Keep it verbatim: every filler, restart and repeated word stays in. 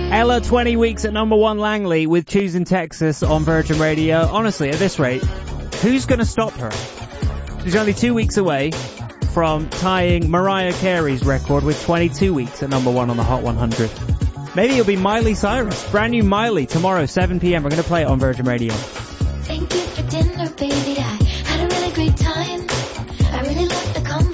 Ella, twenty weeks at number one Langley with Choosing Texas on Virgin Radio. Honestly, at this rate, who's going to stop her? She's only two weeks away from tying Mariah Carey's record with twenty-two weeks at number one on the Hot one hundred. Maybe it'll be Miley Cyrus. Brand new Miley tomorrow, seven p.m. We're going to play it on Virgin Radio.